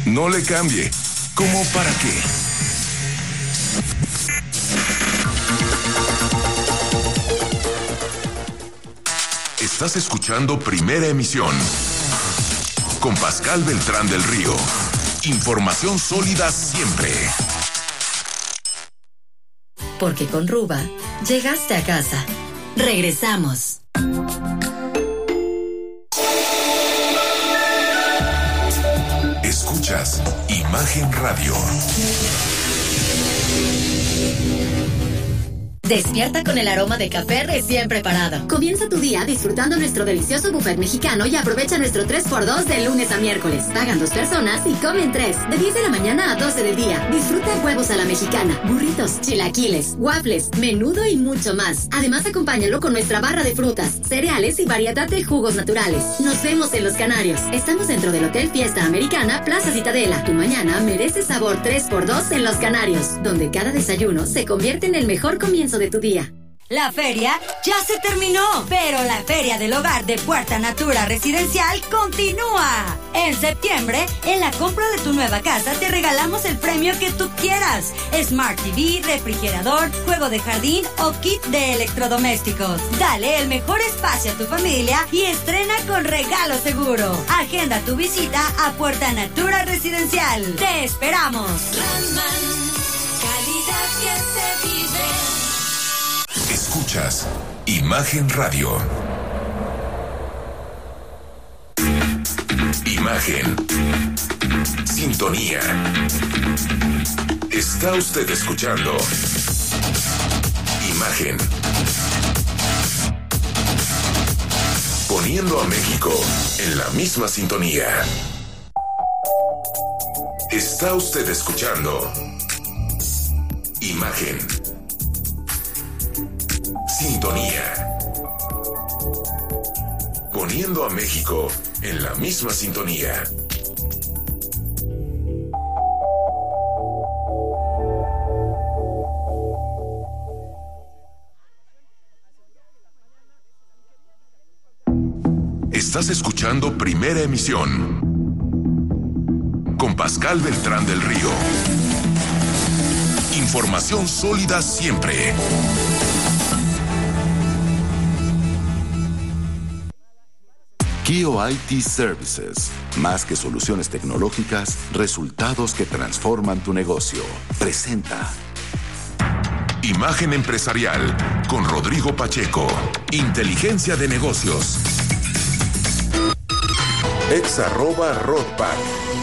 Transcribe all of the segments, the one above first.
No le cambie. ¿Cómo para qué? Estás escuchando Primera Emisión con Pascal Beltrán del Río. Información sólida siempre. Porque con Ruba llegaste a casa. Regresamos. Escuchas Imagen Radio. Despierta con el aroma de café recién preparado. Comienza tu día disfrutando nuestro delicioso buffet mexicano y aprovecha nuestro 3x2 de lunes a miércoles. Pagan 2 personas y comen 3. De 10 de la mañana a 12 del día. Disfruta huevos a la mexicana, burritos, chilaquiles, waffles, menudo y mucho más. Además, acompáñalo con nuestra barra de frutas, cereales y variedad de jugos naturales. Nos vemos en Los Canarios. Estamos dentro del Hotel Fiesta Americana, Plaza Citadela. Tu mañana merece sabor 3x2 en Los Canarios, donde cada desayuno se convierte en el mejor comienzo de tu día. La feria ya se terminó, pero la Feria del Hogar de Puerta Natura Residencial continúa. En septiembre, en la compra de tu nueva casa te regalamos el premio que tú quieras: Smart TV, refrigerador, juego de jardín o kit de electrodomésticos. Dale el mejor espacio a tu familia y estrena con regalo seguro. Agenda tu visita a Puerta Natura Residencial. ¡Te esperamos! Raman, calidad que se vive. Escuchas Imagen Radio. Imagen. Sintonía. Está usted escuchando Imagen. Poniendo a México en la misma sintonía. Está usted escuchando Imagen. Sintonía. Poniendo a México en la misma sintonía. Estás escuchando Primera Emisión con Pascal Beltrán del Río. Información sólida siempre. Kio IT Services. Más que soluciones tecnológicas, resultados que transforman tu negocio. Presenta Imagen Empresarial con Rodrigo Pacheco. Inteligencia de negocios. @Rodpack.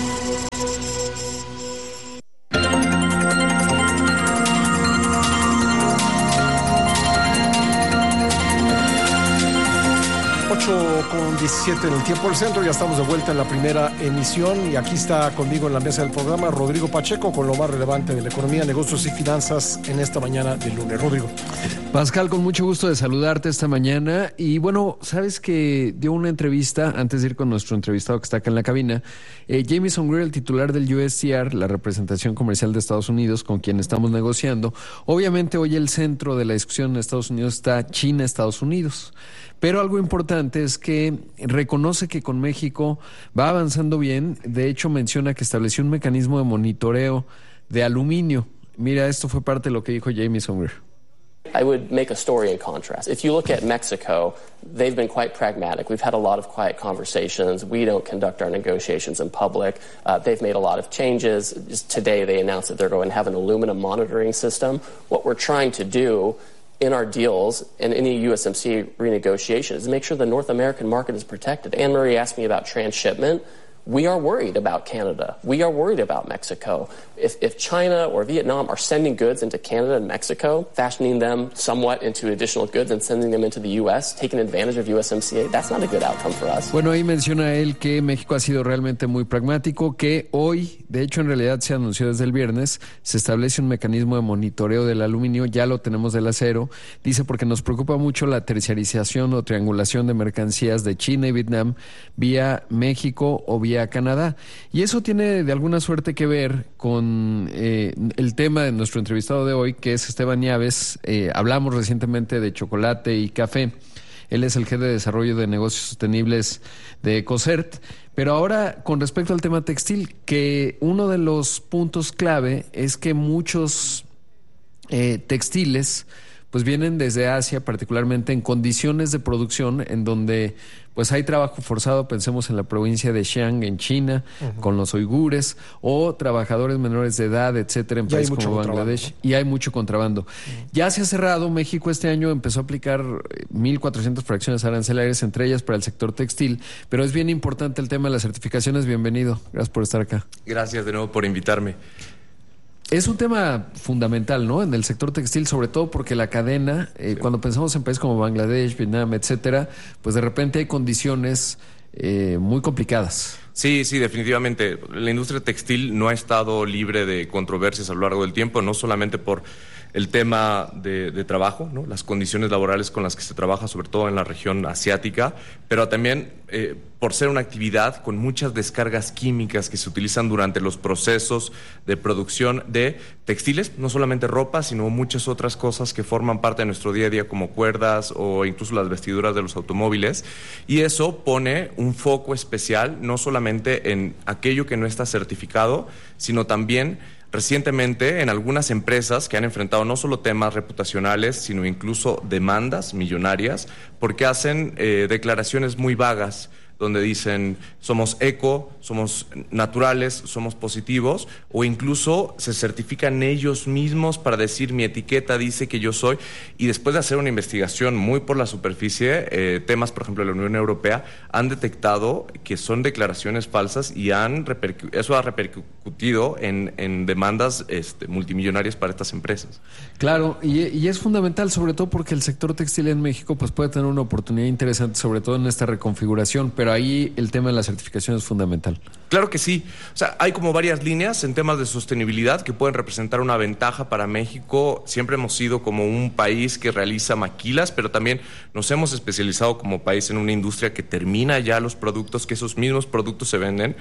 Con 17 en el tiempo del centro, ya estamos de vuelta en la primera emisión y aquí está conmigo en la mesa del programa Rodrigo Pacheco con lo más relevante de la economía, negocios y finanzas en esta mañana de lunes. Rodrigo. Pascal, con mucho gusto de saludarte esta mañana y bueno, sabes que dio una entrevista antes de ir con nuestro entrevistado que está acá en la cabina, Jamieson Greer, el titular del USTR, la representación comercial de Estados Unidos con quien estamos negociando. Obviamente hoy el centro de la discusión en Estados Unidos está China-Estados Unidos. Pero algo importante es que reconoce que con México va avanzando bien. De hecho, menciona que estableció un mecanismo de monitoreo de aluminio. Mira, esto fue parte de lo que dijo Jamieson Greer. I would make a story in contrast. If you look at Mexico, they've been quite pragmatic. We've had a lot of quiet conversations. We don't conduct our negotiations in public. They've made a lot of changes. Just today they announced that they're going to have an aluminum monitoring system. What we're trying to do in our deals and any USMCA renegotiation is make sure the North American market is protected. Anne-Marie asked me about transshipment. We are worried about Canada. We are worried about Mexico. If China or Vietnam are sending goods into Canada and Mexico, fashioning them somewhat into additional goods and sending them into the U.S., taking advantage of USMCA, that's not a good outcome for us. Bueno, ahí menciona él que México ha sido realmente muy pragmático, que hoy, de hecho en realidad se anunció desde el viernes, se establece un mecanismo de monitoreo del aluminio, ya lo tenemos del acero, dice porque nos preocupa mucho la terciarización o triangulación de mercancías de China y Vietnam vía México o vía Canadá. Y eso tiene de alguna suerte que ver con el tema de nuestro entrevistado de hoy, que es Esteban Llaves. Hablamos recientemente de chocolate y café. Él es el jefe de desarrollo de negocios sostenibles de Ecocert, Pero ahora, con respecto al tema textil, que uno de los puntos clave es que muchos textiles pues vienen desde Asia, particularmente en condiciones de producción en donde pues hay trabajo forzado. Pensemos en la provincia de Xi'an en China, con los uigures, o trabajadores menores de edad, etcétera, en países como Bangladesh, y hay mucho contrabando. Ya se ha cerrado. México este año empezó a aplicar 1,400 fracciones arancelarias, entre ellas para el sector textil, pero es bien importante el tema de las certificaciones. Bienvenido, gracias por estar acá. Gracias de nuevo por invitarme. Es un tema fundamental, ¿no? En el sector textil, sobre todo porque la cadena, cuando pensamos en países como Bangladesh, Vietnam, etcétera, pues de repente hay condiciones muy complicadas. Sí, definitivamente. La industria textil no ha estado libre de controversias a lo largo del tiempo, no solamente por el tema de trabajo, ¿no? Las condiciones laborales con las que se trabaja, sobre todo en la región asiática, pero también por ser una actividad con muchas descargas químicas que se utilizan durante los procesos de producción de textiles, no solamente ropa, sino muchas otras cosas que forman parte de nuestro día a día, como cuerdas o incluso las vestiduras de los automóviles. Y eso pone un foco especial, no solamente en aquello que no está certificado, sino también recientemente en algunas empresas que han enfrentado no solo temas reputacionales, sino incluso demandas millonarias, porque hacen declaraciones muy vagas, donde dicen somos eco, somos naturales, somos positivos, o incluso se certifican ellos mismos para decir mi etiqueta dice que yo soy, y después de hacer una investigación muy por la superficie, temas por ejemplo de la Unión Europea han detectado que son declaraciones falsas y eso ha repercutido en demandas multimillonarias para estas empresas. Claro, y es fundamental, sobre todo porque el sector textil en México pues puede tener una oportunidad interesante, sobre todo en esta reconfiguración, pero ahí el tema de la certificación es fundamental. Claro que sí. O sea, hay como varias líneas en temas de sostenibilidad que pueden representar una ventaja para México. Siempre hemos sido como un país que realiza maquilas, pero también nos hemos especializado como país en una industria que termina ya los productos, que esos mismos productos se venden,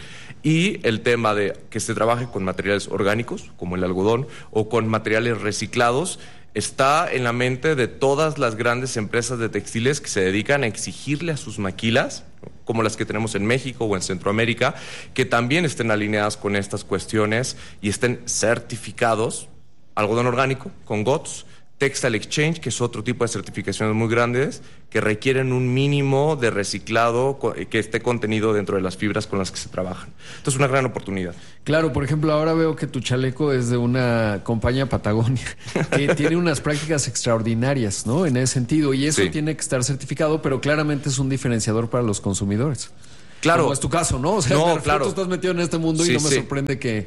y el tema de que se trabaje con materiales orgánicos, como el algodón, o con materiales reciclados, está en la mente de todas las grandes empresas de textiles que se dedican a exigirle a sus maquilas, como las que tenemos en México o en Centroamérica, que también estén alineadas con estas cuestiones y estén certificados. Algodón orgánico con GOTS, Textile Exchange, que es otro tipo de certificaciones muy grandes que requieren un mínimo de reciclado que esté contenido dentro de las fibras con las que se trabajan. Entonces, una gran oportunidad. Claro, por ejemplo, ahora veo que tu chaleco es de una compañía Patagonia que tiene unas prácticas extraordinarias, ¿no? En ese sentido, y eso tiene que estar certificado, pero claramente es un diferenciador para los consumidores. Claro. Como es tu caso, ¿no? O sea, no, claro, tú estás metido en este mundo y no me sorprende que,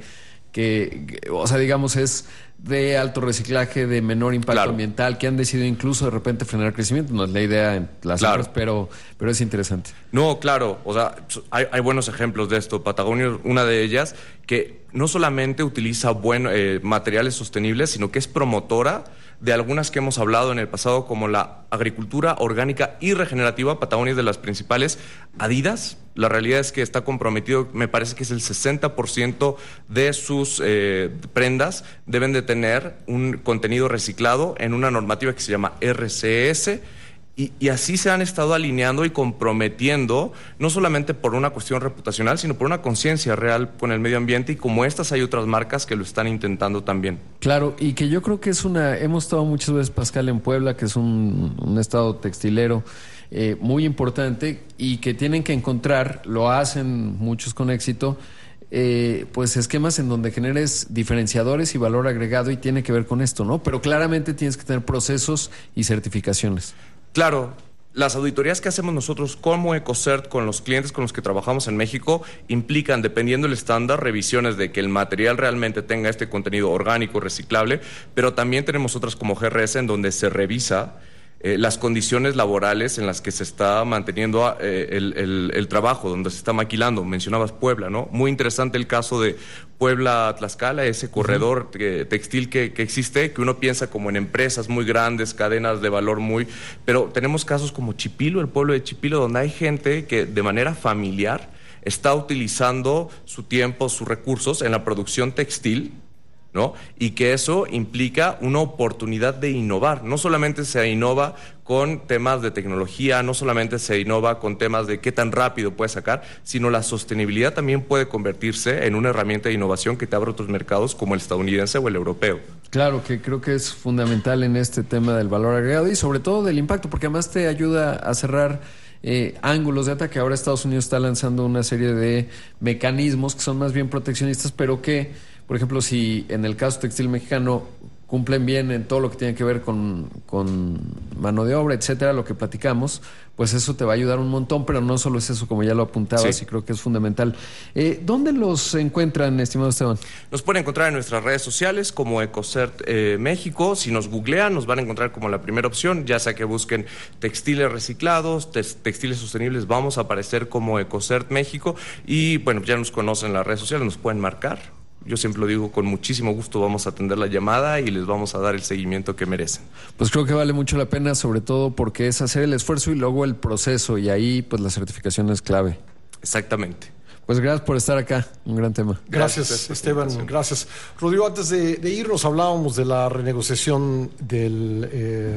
o sea, digamos, es de alto reciclaje, de menor impacto ambiental, que han decidido incluso de repente frenar el crecimiento. No es la idea en las cifras, pero es interesante. No, claro, o sea, hay buenos ejemplos de esto. Patagonia es una de ellas, que no solamente utiliza materiales sostenibles, sino que es promotora de algunas que hemos hablado en el pasado, como la agricultura orgánica y regenerativa. Patagonia es de las principales. Adidas, la realidad es que está comprometido, me parece que es el 60% de sus prendas deben de tener un contenido reciclado en una normativa que se llama RCS, y así se han estado alineando y comprometiendo, no solamente por una cuestión reputacional, sino por una conciencia real con el medio ambiente, y como estas hay otras marcas que lo están intentando también. Claro, y que yo creo que hemos estado muchas veces, Pascal, en Puebla, que es un estado textilero muy importante, y que tienen que encontrar, lo hacen muchos con éxito, pues esquemas en donde generes diferenciadores y valor agregado, y tiene que ver con esto, ¿no? Pero claramente tienes que tener procesos y certificaciones. Claro, las auditorías que hacemos nosotros como EcoCert con los clientes con los que trabajamos en México implican, dependiendo del estándar, revisiones de que el material realmente tenga este contenido orgánico, reciclable, pero también tenemos otras como GRS en donde se revisa las condiciones laborales en las que se está manteniendo el trabajo, donde se está maquilando. Mencionabas Puebla, ¿no? Muy interesante el caso de Puebla-Tlaxcala, ese corredor textil que existe, que uno piensa como en empresas muy grandes, cadenas de valor pero tenemos casos como Chipilo, el pueblo de Chipilo, donde hay gente que de manera familiar está utilizando su tiempo, sus recursos en la producción textil, ¿no? Y que eso implica una oportunidad de innovar. No solamente se innova con temas de tecnología, no solamente se innova con temas de qué tan rápido puedes sacar, sino la sostenibilidad también puede convertirse en una herramienta de innovación que te abre otros mercados como el estadounidense o el europeo. Claro, que creo que es fundamental en este tema del valor agregado y sobre todo del impacto, porque además te ayuda a cerrar ángulos de ataque. Ahora Estados Unidos está lanzando una serie de mecanismos que son más bien proteccionistas, pero que, por ejemplo, si en el caso textil mexicano cumplen bien en todo lo que tiene que ver con mano de obra, etcétera, lo que platicamos, pues eso te va a ayudar un montón, pero no solo es eso, como ya lo apuntabas, y creo que es fundamental. ¿Dónde los encuentran, estimado Esteban? Nos pueden encontrar en nuestras redes sociales como Ecocert México. Si nos googlean, nos van a encontrar como la primera opción, ya sea que busquen textiles reciclados, textiles sostenibles, vamos a aparecer como Ecocert México. Y bueno, ya nos conocen en las redes sociales, nos pueden marcar. Yo siempre lo digo, con muchísimo gusto vamos a atender la llamada y les vamos a dar el seguimiento que merecen. Pues creo que vale mucho la pena, sobre todo porque es hacer el esfuerzo y luego el proceso, y ahí pues la certificación es clave. Exactamente. Pues gracias por estar acá, un gran tema. Gracias Esteban, gracias. Rodrigo, antes de irnos hablábamos de la renegociación del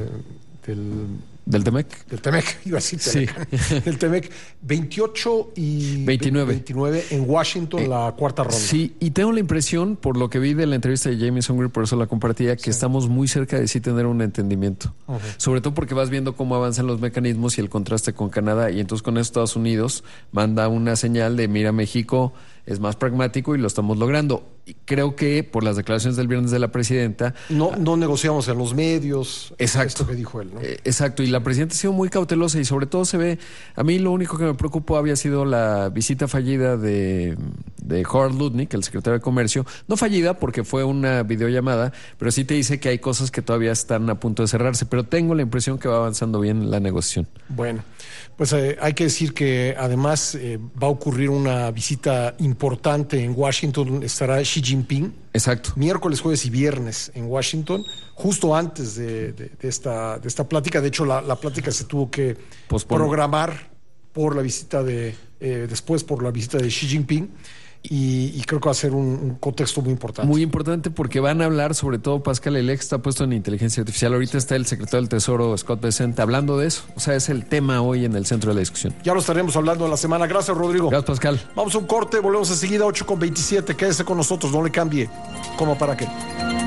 TEMEC. Del TEMEC, iba a decir Telecán. Sí. Del TEMEC, 28 y 29 en Washington, la cuarta ronda. Sí, y tengo la impresión, por lo que vi de la entrevista de Jameson Greer, por eso la compartía, que estamos muy cerca de sí tener un entendimiento. Sobre todo porque vas viendo cómo avanzan los mecanismos y el contraste con Canadá, y entonces con eso Estados Unidos manda una señal de mira, México es más pragmático y lo estamos logrando. Y creo que por las declaraciones del viernes de la presidenta... No negociamos en los medios. Exacto. Esto que dijo él, ¿no? Exacto. Y la presidenta ha sido muy cautelosa y sobre todo se ve... A mí lo único que me preocupó había sido la visita fallida de Howard Lutnick, el secretario de Comercio. No fallida porque fue una videollamada, pero sí te dice que hay cosas que todavía están a punto de cerrarse. Pero tengo la impresión que va avanzando bien la negociación. Bueno, pues hay que decir que además va a ocurrir una visita importante en Washington. Estará Xi Jinping. Exacto. Miércoles, jueves y viernes en Washington, justo antes de esta plática. De hecho, la plática se tuvo que programar por la visita después por la visita de Xi Jinping. Y creo que va a ser un contexto muy importante. Muy importante porque van a hablar, sobre todo Pascal, el ex está puesto en inteligencia artificial. Ahorita está el secretario del Tesoro, Scott Bessent, hablando de eso. O sea, es el tema hoy en el centro de la discusión. Ya lo estaremos hablando en la semana. Gracias, Rodrigo. Gracias, Pascal. Vamos a un corte, volvemos enseguida, 8:27. Quédese con nosotros, no le cambie. ¿Cómo para qué?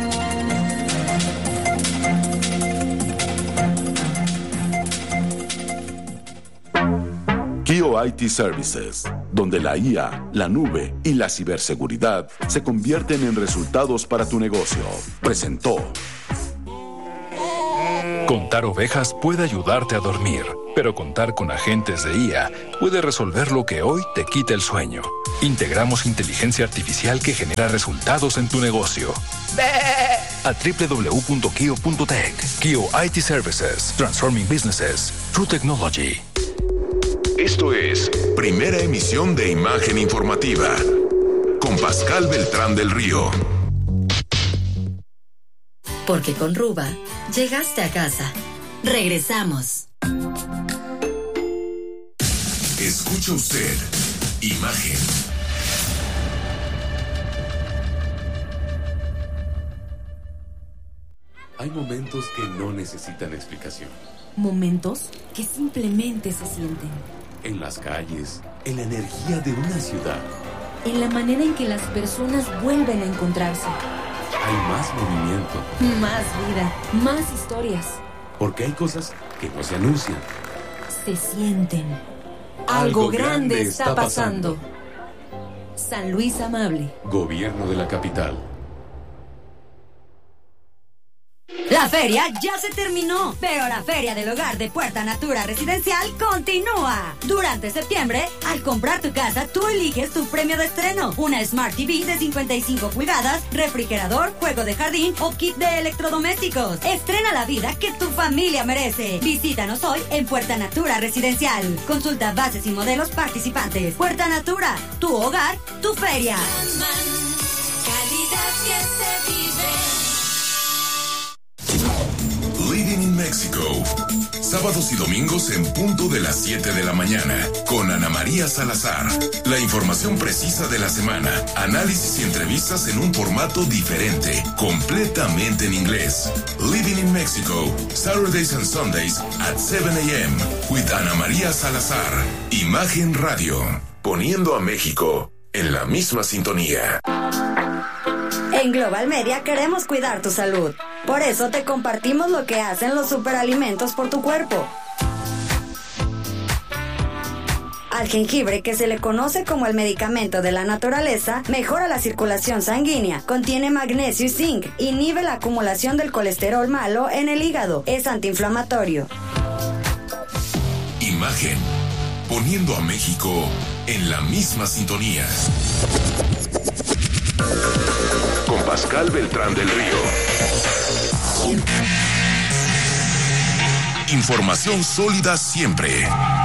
Kio IT Services, donde la IA, la nube y la ciberseguridad se convierten en resultados para tu negocio. Presentó. Contar ovejas puede ayudarte a dormir, pero contar con agentes de IA puede resolver lo que hoy te quita el sueño. Integramos inteligencia artificial que genera resultados en tu negocio. A www.kio.tech. Kio IT Services, Transforming Businesses, True Technology. Esto es Primera Emisión de Imagen Informativa con Pascal Beltrán del Río. Porque con Ruba llegaste a casa. Regresamos. Escucha usted Imagen. Hay momentos que no necesitan explicación. Momentos que simplemente se sienten. En las calles, en la energía de una ciudad. En la manera en que las personas vuelven a encontrarse. Hay más movimiento. Más vida, más historias. Porque hay cosas que no se anuncian. Se sienten. Algo grande está pasando. San Luis Amable. Gobierno de la capital. La feria ya se terminó, pero la Feria del Hogar de Puerta Natura Residencial continúa. Durante septiembre, al comprar tu casa, tú eliges tu premio de estreno. Una Smart TV de 55 pulgadas, refrigerador, juego de jardín o kit de electrodomésticos. Estrena la vida que tu familia merece. Visítanos hoy en Puerta Natura Residencial. Consulta bases y modelos participantes. Puerta Natura, tu hogar, tu feria. Calidad que se vive. Living in Mexico. Sábados y domingos en punto de las 7 de la mañana, con Ana María Salazar. La información precisa de la semana, análisis y entrevistas en un formato diferente, completamente en inglés. Living in Mexico, Saturdays and Sundays at 7 a.m. with Ana María Salazar. Imagen Radio, poniendo a México en la misma sintonía. En Global Media queremos cuidar tu salud. Por eso te compartimos lo que hacen los superalimentos por tu cuerpo. Al jengibre, que se le conoce como el medicamento de la naturaleza, mejora la circulación sanguínea, contiene magnesio y zinc, inhibe la acumulación del colesterol malo en el hígado, es antiinflamatorio. Imagen, poniendo a México en la misma sintonía. Con Pascal Beltrán del Río. Información sólida siempre.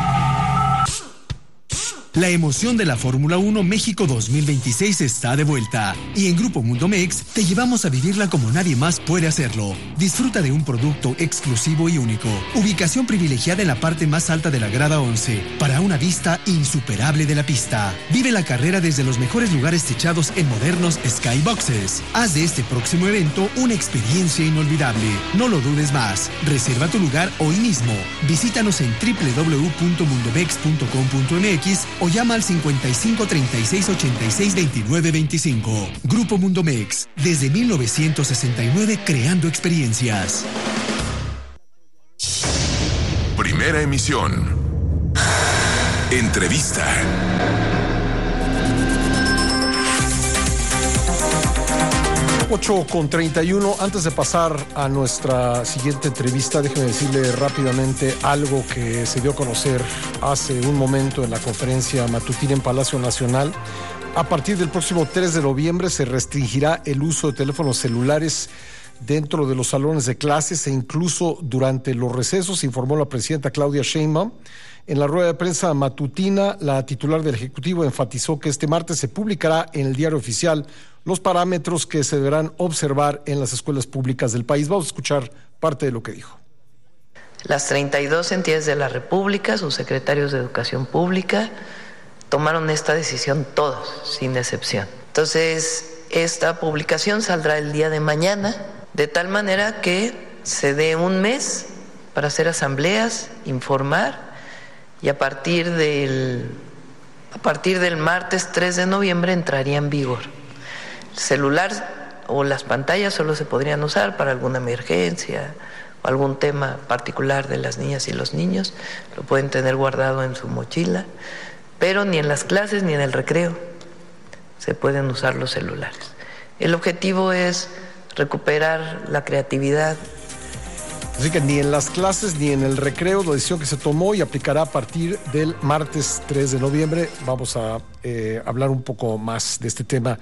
La emoción de la Fórmula 1 México 2026 está de vuelta y en Grupo Mundo Mex te llevamos a vivirla como nadie más puede hacerlo. Disfruta de un producto exclusivo y único. Ubicación privilegiada en la parte más alta de la grada 11 para una vista insuperable de la pista. Vive la carrera desde los mejores lugares techados en modernos skyboxes. Haz de este próximo evento una experiencia inolvidable. No lo dudes más. Reserva tu lugar hoy mismo. Visítanos en www.mundomex.com.mx o llama al 55 36 86 29 25. Grupo Mundo Mex, desde 1969 creando experiencias. Primera emisión. Entrevista. Con 31. Antes de pasar a nuestra siguiente entrevista, déjeme decirle rápidamente algo que se dio a conocer hace un momento en la conferencia matutina en Palacio Nacional. A partir del próximo 3 de noviembre se restringirá el uso de teléfonos celulares dentro de los salones de clases e incluso durante los recesos, informó la presidenta Claudia Sheinbaum. En la rueda de prensa matutina, la titular del Ejecutivo enfatizó que este martes se publicará en el Diario Oficial los parámetros que se deberán observar en las escuelas públicas del país. Vamos a escuchar parte de lo que dijo. Las 32 entidades de la República, sus secretarios de Educación Pública, tomaron esta decisión todos, sin excepción. Entonces, esta publicación saldrá el día de mañana, de tal manera que se dé un mes para hacer asambleas, informar, y a partir del martes 3 de noviembre entraría en vigor. El celular o las pantallas solo se podrían usar para alguna emergencia o algún tema particular de las niñas y los niños, lo pueden tener guardado en su mochila, pero ni en las clases ni en el recreo se pueden usar los celulares. El objetivo es recuperar la creatividad. Así que ni en las clases ni en el recreo, la decisión que se tomó y aplicará a partir del martes 3 de noviembre. Vamos a hablar un poco más de este tema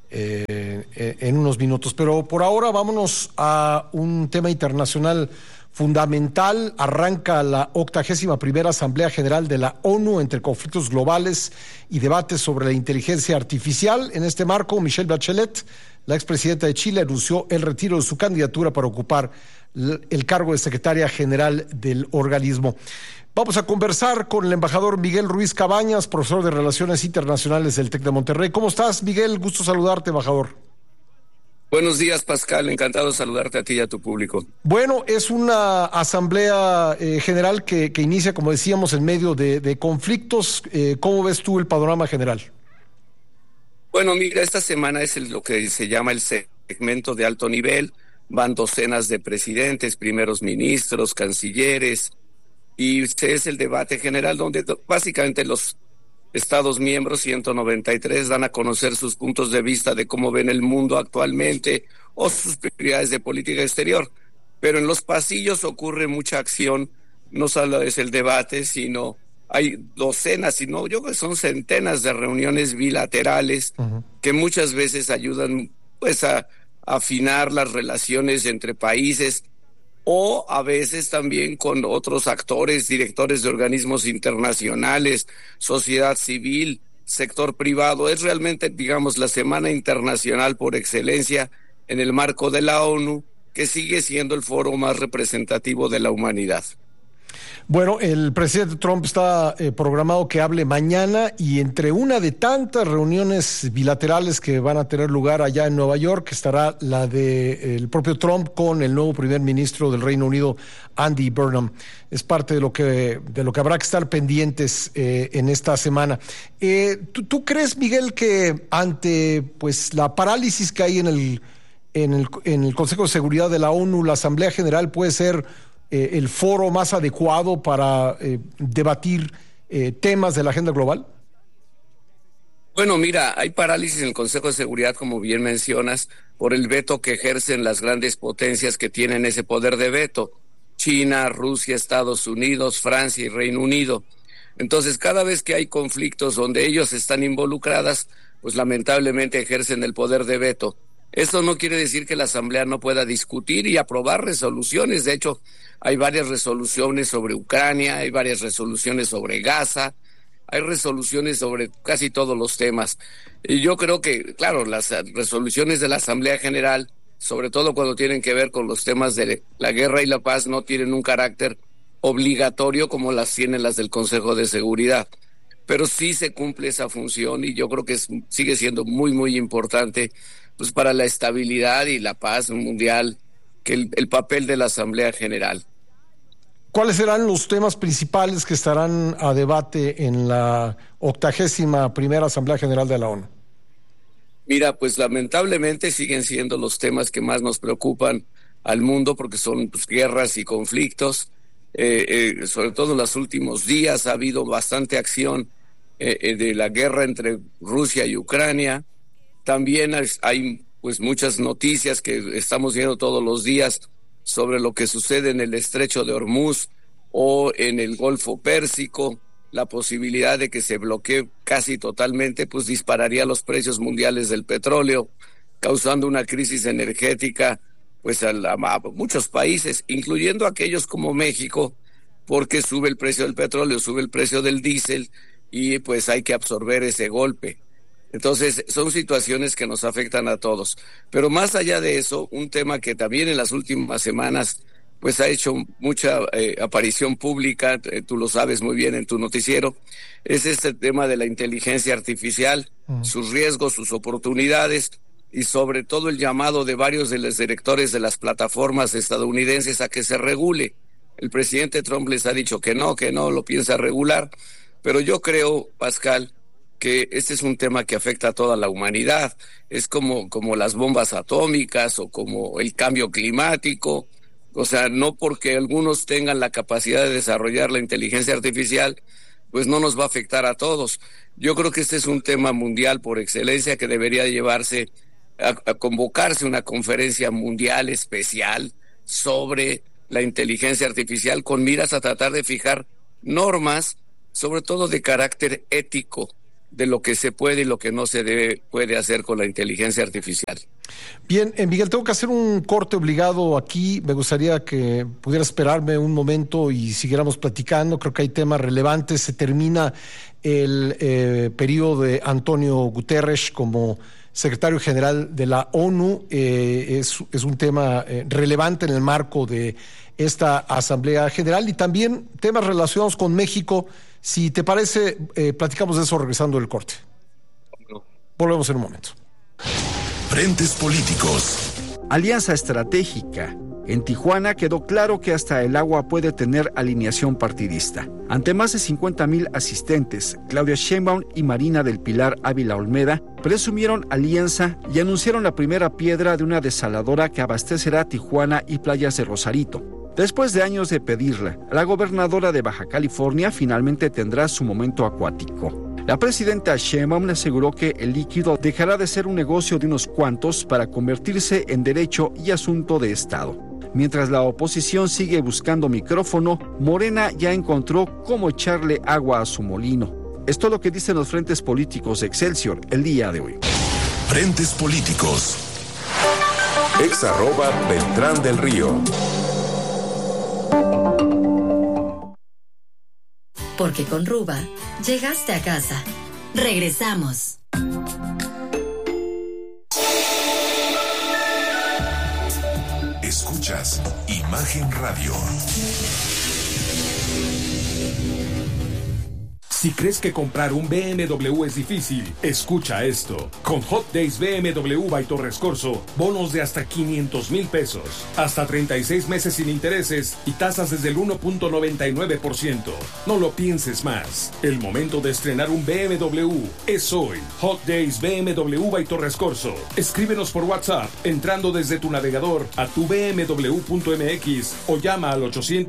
en unos minutos. Pero por ahora vámonos a un tema internacional fundamental. Arranca la 81ª Asamblea General de la ONU entre conflictos globales y debates sobre la inteligencia artificial. En este marco, Michelle Bachelet, la expresidenta de Chile, anunció el retiro de su candidatura para ocupar el cargo de secretaria general del organismo. Vamos a conversar con el embajador Miguel Ruiz Cabañas, profesor de Relaciones Internacionales del TEC de Monterrey. ¿Cómo estás, Miguel? Gusto saludarte, embajador. Buenos días, Pascal. Encantado de saludarte a ti y a tu público. Bueno, es una asamblea general que inicia, como decíamos, en medio de conflictos. ¿Cómo ves tú el panorama general? Bueno, mira, esta semana es lo que se llama el segmento de alto nivel. Van docenas de presidentes, primeros ministros, cancilleres, y es el debate general donde básicamente los Estados miembros, 193, dan a conocer sus puntos de vista de cómo ven el mundo actualmente o sus prioridades de política exterior. Pero en los pasillos ocurre mucha acción, no solo es el debate, sino hay docenas, sino yo creo que son centenas de reuniones bilaterales que muchas veces ayudan pues a afinar las relaciones entre países o a veces también con otros actores, directores de organismos internacionales, sociedad civil, sector privado. Es realmente, digamos, la semana internacional por excelencia en el marco de la ONU, que sigue siendo el foro más representativo de la humanidad. Bueno, el presidente Trump está programado que hable mañana y entre una de tantas reuniones bilaterales que van a tener lugar allá en Nueva York estará la de el propio Trump con el nuevo primer ministro del Reino Unido, Andy Burnham. Es parte de lo que habrá que estar pendientes en esta semana. ¿Tú crees, Miguel, que ante pues la parálisis que hay en el Consejo de Seguridad de la ONU, la Asamblea General puede ser el foro más adecuado para debatir temas de la agenda global? Bueno, mira, hay parálisis en el Consejo de Seguridad, como bien mencionas, por el veto que ejercen las grandes potencias que tienen ese poder de veto: China, Rusia, Estados Unidos, Francia y Reino Unido. Entonces, cada vez que hay conflictos donde ellos están involucradas, pues lamentablemente ejercen el poder de veto. Esto no quiere decir que la Asamblea no pueda discutir y aprobar resoluciones. De hecho, hay varias resoluciones sobre Ucrania, hay varias resoluciones sobre Gaza, hay resoluciones sobre casi todos los temas. Y yo creo que, claro, las resoluciones de la Asamblea General, sobre todo cuando tienen que ver con los temas de la guerra y la paz, no tienen un carácter obligatorio como las tienen las del Consejo de Seguridad. Pero sí se cumple esa función y yo creo que sigue siendo muy, muy importante pues para la estabilidad y la paz mundial, que el papel de la Asamblea General. ¿Cuáles serán los temas principales que estarán a debate en la 81ª Asamblea General de la ONU? Mira, pues lamentablemente siguen siendo los temas que más nos preocupan al mundo, porque son pues, guerras y conflictos. Sobre todo en los últimos días ha habido bastante acción de la guerra entre Rusia y Ucrania. También hay pues muchas noticias que estamos viendo todos los días sobre lo que sucede en el Estrecho de Hormuz o en el Golfo Pérsico. La posibilidad de que se bloquee casi totalmente pues dispararía los precios mundiales del petróleo, causando una crisis energética pues a muchos países, incluyendo aquellos como México, porque sube el precio del petróleo, sube el precio del diésel y pues hay que absorber ese golpe. Entonces, son situaciones que nos afectan a todos. Pero más allá de eso, un tema que también en las últimas semanas pues ha hecho mucha aparición pública, tú lo sabes muy bien en tu noticiero, es este tema de la inteligencia artificial, sus riesgos, sus oportunidades y sobre todo el llamado de varios de los directores de las plataformas estadounidenses a que se regule. El presidente Trump les ha dicho que no lo piensa regular, pero yo creo, Pascal, que este es un tema que afecta a toda la humanidad. Es como las bombas atómicas o como el cambio climático. O sea, no porque algunos tengan la capacidad de desarrollar la inteligencia artificial, pues no nos va a afectar a todos. Yo creo que este es un tema mundial por excelencia que debería llevarse a convocarse una conferencia mundial especial sobre la inteligencia artificial con miras a tratar de fijar normas, sobre todo de carácter ético, de lo que se puede y lo que no se puede hacer con la inteligencia artificial. Bien, Miguel, tengo que hacer un corte obligado aquí. Me gustaría que pudiera esperarme un momento y siguiéramos platicando. Creo que hay temas relevantes. Se termina el periodo de Antonio Guterres como secretario general de la ONU. Es un tema relevante en el marco de esta Asamblea General y también temas relacionados con México. Si te parece, platicamos de eso regresando del corte. Volvemos en un momento. Frentes políticos. Alianza estratégica. En Tijuana quedó claro que hasta el agua puede tener alineación partidista. Ante más de 50,000 asistentes, Claudia Sheinbaum y Marina del Pilar Ávila Olmeda presumieron alianza y anunciaron la primera piedra de una desaladora que abastecerá Tijuana y playas de Rosarito. Después de años de pedirla, la gobernadora de Baja California finalmente tendrá su momento acuático. La presidenta Sheinbaum aseguró que el líquido dejará de ser un negocio de unos cuantos para convertirse en derecho y asunto de Estado. Mientras la oposición sigue buscando micrófono, Morena ya encontró cómo echarle agua a su molino. Esto es lo que dicen los frentes políticos de Excelsior el día de hoy. Frentes políticos. @Beltrán del Río. Porque con Ruba llegaste a casa. Regresamos. Escuchas Imagen Radio. Si crees que comprar un BMW es difícil, escucha esto. Con Hot Days BMW by Torres Corso, bonos de hasta 500,000 pesos, hasta 36 meses sin intereses y tasas desde el 1.99%. No lo pienses más. El momento de estrenar un BMW es hoy. Hot Days BMW by Torres Corso. Escríbenos por WhatsApp entrando desde tu navegador a tubmw.mx o llama al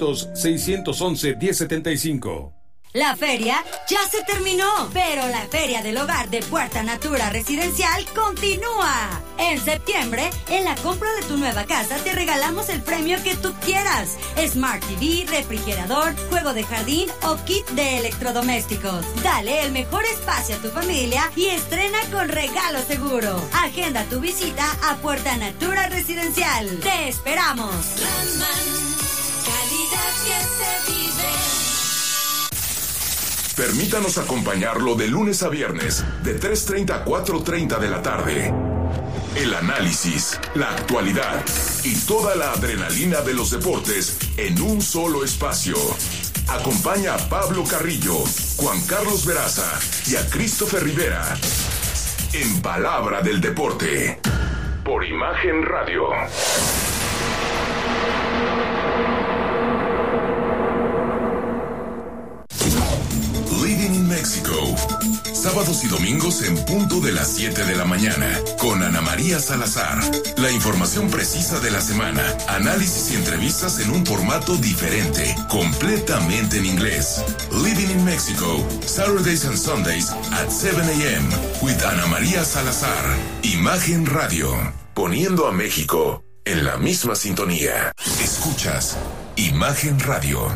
800-611-1075. La feria ya se terminó, pero la Feria del Hogar de Puerta Natura Residencial continúa. En septiembre, en la compra de tu nueva casa te regalamos el premio que tú quieras. Smart TV, refrigerador, juego de jardín o kit de electrodomésticos. Dale el mejor espacio a tu familia y estrena con regalo seguro. Agenda tu visita a Puerta Natura Residencial. ¡Te esperamos! Raman, calidad que se vive. Permítanos acompañarlo de lunes a viernes, de 3:30 a 4:30 de la tarde. El análisis, la actualidad y toda la adrenalina de los deportes en un solo espacio. Acompaña a Pablo Carrillo, Juan Carlos Veraza y a Christopher Rivera. En Palabra del Deporte. Por Imagen Radio. Living in Mexico. Sábados y domingos en punto de las 7 de la mañana. Con Ana María Salazar. La información precisa de la semana. Análisis y entrevistas en un formato diferente. Completamente en inglés. Living in Mexico. Saturdays and Sundays at 7 a.m. with Ana María Salazar. Imagen Radio. Poniendo a México en la misma sintonía. Escuchas Imagen Radio.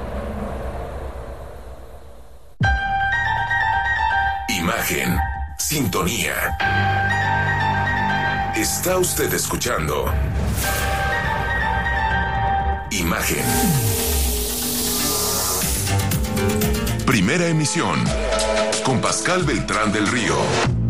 Imagen, sintonía. Está usted escuchando Imagen. Primera emisión con Pascal Beltrán del Río.